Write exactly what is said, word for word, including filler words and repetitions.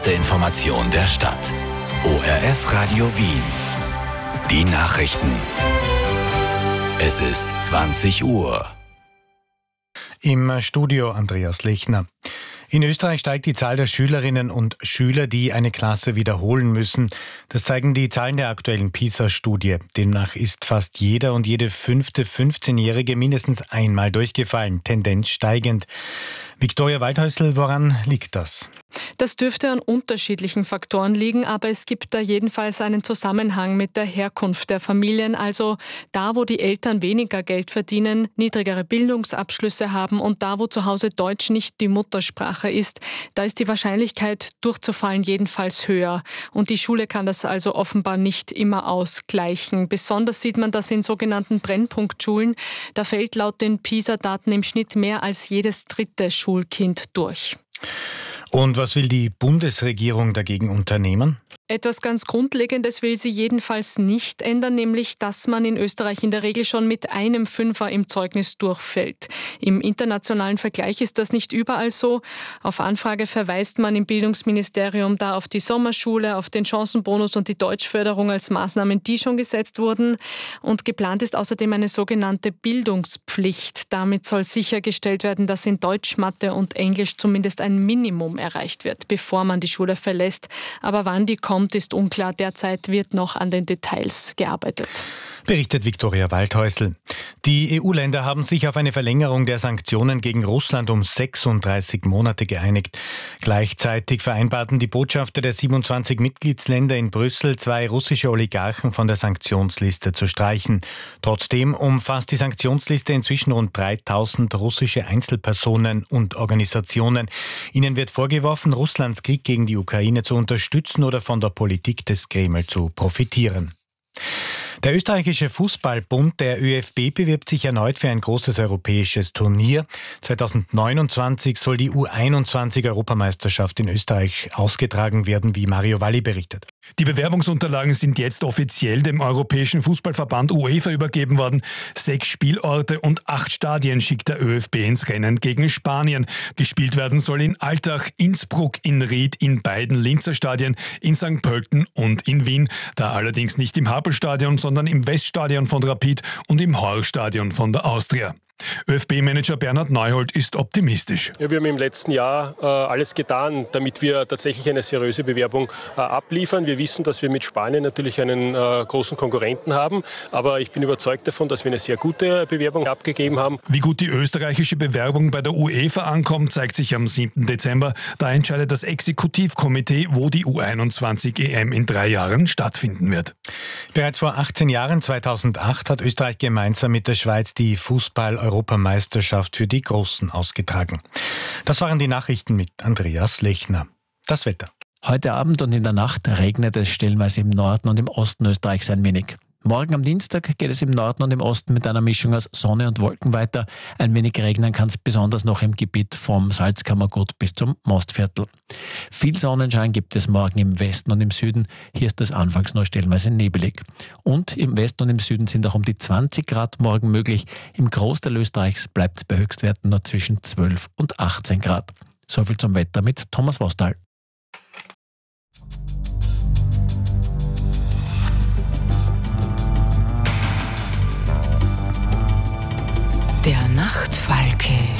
Die Information der Stadt. O R F Radio Wien. Die Nachrichten. Es ist zwanzig Uhr. Im Studio Andreas Lechner. In Österreich steigt die Zahl der Schülerinnen und Schüler, die eine Klasse wiederholen müssen. Das zeigen die Zahlen der aktuellen PISA-Studie. Demnach ist fast jeder und jede fünfte fünfzehnjährige mindestens einmal durchgefallen, Tendenz steigend. Viktoria Waldhäusl, woran liegt das? Das dürfte an unterschiedlichen Faktoren liegen, aber es gibt da jedenfalls einen Zusammenhang mit der Herkunft der Familien, also da, wo die Eltern weniger Geld verdienen, niedrigere Bildungsabschlüsse haben und da, wo zu Hause Deutsch nicht die Muttersprache ist, da ist die Wahrscheinlichkeit durchzufallen jedenfalls höher. Und die Schule kann das also offenbar nicht immer ausgleichen. Besonders sieht man das in sogenannten Brennpunktschulen. Da fällt laut den PISA-Daten im Schnitt mehr als jedes dritte Schulkind durch. Und was will die Bundesregierung dagegen unternehmen? Etwas ganz Grundlegendes will sie jedenfalls nicht ändern, nämlich dass man in Österreich in der Regel schon mit einem Fünfer im Zeugnis durchfällt. Im internationalen Vergleich ist das nicht überall so. Auf Anfrage verweist man im Bildungsministerium da auf die Sommerschule, auf den Chancenbonus und die Deutschförderung als Maßnahmen, die schon gesetzt wurden. Und geplant ist außerdem eine sogenannte Bildungspflicht. Damit soll sichergestellt werden, dass in Deutsch, Mathe und Englisch zumindest ein Minimum erreicht wird, bevor man die Schule verlässt. Aber wann die kommt, ist unklar. Derzeit wird noch an den Details gearbeitet. Berichtet Viktoria Waldhäusl. Die E U-Länder haben sich auf eine Verlängerung der Sanktionen gegen Russland um sechsunddreißig Monate geeinigt. Gleichzeitig vereinbarten die Botschafter der siebenundzwanzig Mitgliedsländer in Brüssel, zwei russische Oligarchen von der Sanktionsliste zu streichen. Trotzdem umfasst die Sanktionsliste inzwischen rund dreitausend russische Einzelpersonen und Organisationen. Ihnen wird vorgeworfen, Russlands Krieg gegen die Ukraine zu unterstützen oder von der Politik des Kreml zu profitieren. Der österreichische Fußballbund, der ÖFB, bewirbt sich erneut für ein großes europäisches Turnier. zweitausendneunundzwanzig soll die U einundzwanzig-Europameisterschaft in Österreich ausgetragen werden, wie Mario Valli berichtet. Die Bewerbungsunterlagen sind jetzt offiziell dem Europäischen Fußballverband UEFA übergeben worden. Sechs Spielorte und acht Stadien schickt der ÖFB ins Rennen gegen Spanien. Gespielt werden soll in Altach, Innsbruck, in Ried, in beiden Linzer Stadien, in Sankt Pölten und in Wien. Da allerdings nicht im Happelstadion, sondern im Weststadion von Rapid und im Horststadion von der Austria. ÖFB-Manager Bernhard Neuhold ist optimistisch. Ja, wir haben im letzten Jahr äh, alles getan, damit wir tatsächlich eine seriöse Bewerbung äh, abliefern. Wir wissen, dass wir mit Spanien natürlich einen äh, großen Konkurrenten haben, aber ich bin überzeugt davon, dass wir eine sehr gute Bewerbung abgegeben haben. Wie gut die österreichische Bewerbung bei der UEFA ankommt, zeigt sich am siebten Dezember. Da entscheidet das Exekutivkomitee, wo die U einundzwanzig E M in drei Jahren stattfinden wird. Bereits vor achtzehn Jahren, zweitausendacht, hat Österreich gemeinsam mit der Schweiz die Fußball- Europameisterschaft für die Großen ausgetragen. Das waren die Nachrichten mit Andreas Lechner. Das Wetter. Heute Abend und in der Nacht regnet es stellenweise im Norden und im Osten Österreichs ein wenig. Morgen am Dienstag geht es im Norden und im Osten mit einer Mischung aus Sonne und Wolken weiter. Ein wenig regnen kann es besonders noch im Gebiet vom Salzkammergut bis zum Mostviertel. Viel Sonnenschein gibt es morgen im Westen und im Süden. Hier ist es anfangs nur stellenweise nebelig. Und im Westen und im Süden sind auch um die zwanzig Grad morgen möglich. Im Großteil Österreichs bleibt es bei Höchstwerten nur zwischen zwölf und achtzehn Grad. Soviel zum Wetter mit Thomas Vostal. Der Nachtfalke.